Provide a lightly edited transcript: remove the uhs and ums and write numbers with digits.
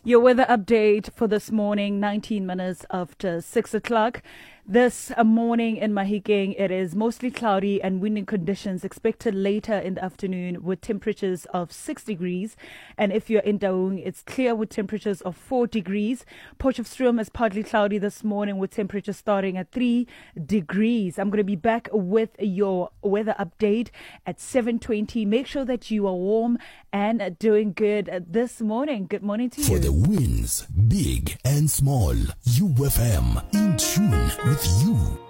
Your weather update for this morning, 19 minutes after 6 o'clock. This morning in Mahikeng, it is mostly cloudy and windy conditions expected later in the afternoon with temperatures of 6 degrees. And if you're in Taung, it's clear with temperatures of 4 degrees. Potchefstroom is partly cloudy this morning with temperatures starting at 3 degrees. I'm going to be back with your weather update at 7:20. Make sure that you are warm and doing good this morning. Good morning to you. For the wins, big and small, UFM in tune with you.